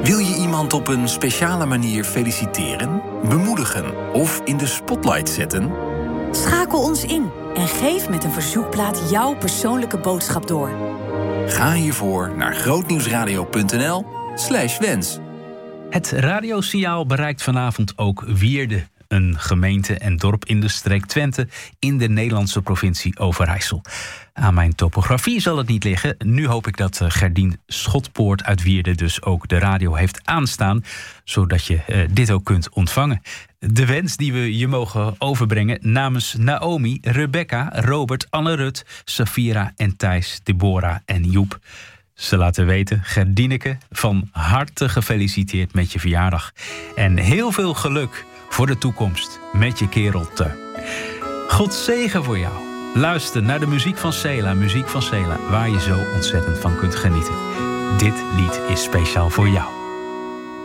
Wil je iemand op een speciale manier feliciteren, bemoedigen of in de spotlight zetten? Schakel ons in en geef met een verzoekplaat jouw persoonlijke boodschap door. Ga hiervoor naar grootnieuwsradio.nl/wens. Het radiosignaal bereikt vanavond ook Wierde, een gemeente en dorp in de streek Twente in de Nederlandse provincie Overijssel. Aan mijn topografie zal het niet liggen. Nu hoop ik dat Gerdien Schotpoort uit Wierde dus ook de radio heeft aanstaan, zodat je dit ook kunt ontvangen. De wens die we je mogen overbrengen namens Naomi, Rebecca, Robert, Anne-Rut, Safira en Thijs, Deborah en Joep. Ze laten weten, Gerdieneke, van harte gefeliciteerd met je verjaardag. En heel veel geluk voor de toekomst met je kereltje. God zegen voor jou. Luister naar de muziek van Sela, waar je zo ontzettend van kunt genieten. Dit lied is speciaal voor jou.